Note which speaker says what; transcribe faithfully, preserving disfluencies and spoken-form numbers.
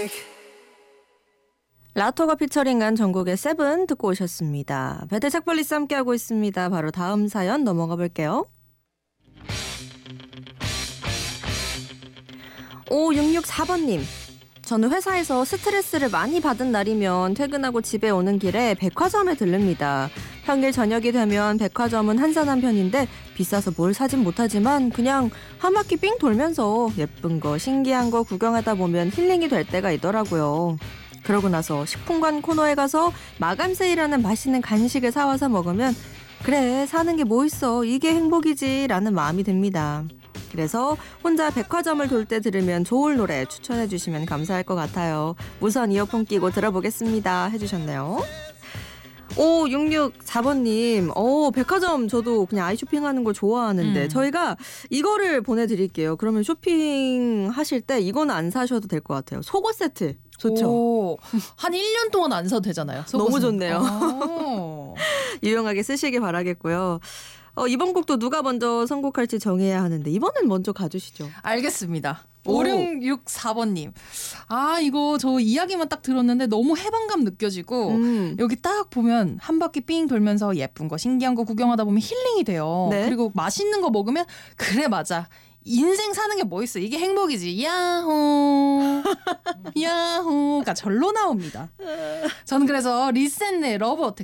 Speaker 1: 라토가 피처링한 전국의 세븐 듣고 오셨습니다. 배틀 책벌리스 함께하고 있습니다. 바로 다음 사연 넘어가 볼게요. 오육육사 번님. 저는 회사에서 스트레스를 많이 받은 날이면 퇴근하고 집에 오는 길에 백화점에 들릅니다. 평일 저녁이 되면 백화점은 한산한 편인데 비싸서 뭘 사진 못하지만 그냥 한 바퀴 삥 돌면서 예쁜 거 신기한 거 구경하다 보면 힐링이 될 때가 있더라고요. 그러고 나서 식품관 코너에 가서 마감 세일하는 맛있는 간식을 사와서 먹으면 그래 사는 게 뭐 있어 이게 행복이지 라는 마음이 듭니다. 그래서 혼자 백화점을 돌 때 들으면 좋을 노래 추천해 주시면 감사할 것 같아요. 무선 이어폰 끼고 들어보겠습니다 해주셨네요. 오육육사 번님, 어, 백화점 저도 그냥 아이 쇼핑하는 걸 좋아하는데 음. 저희가 이거를 보내드릴게요. 그러면 쇼핑하실 때 이거는 안 사셔도 될 것 같아요. 속옷 세트 좋죠?
Speaker 2: 오, 한 일 년 동안 안 사도 되잖아요. 속옷은.
Speaker 1: 너무 좋네요. 유용하게 쓰시길 바라겠고요. 어, 이번 곡도 누가 먼저 선곡할지 정해야 하는데 이번엔 먼저 가주시죠.
Speaker 2: 알겠습니다. 오육육사 번님. 아 이거 저 이야기만 딱 들었는데 너무 해방감 느껴지고 음. 여기 딱 보면 한 바퀴 삥 돌면서 예쁜 거 신기한 거 구경하다 보면 힐링이 돼요. 네? 그리고 맛있는 거 먹으면 그래 맞아. 인생 사는 게 뭐 있어. 이게 행복이지. 야호 야호가 절로 나옵니다. 저는 그래서 리센네 러브 어택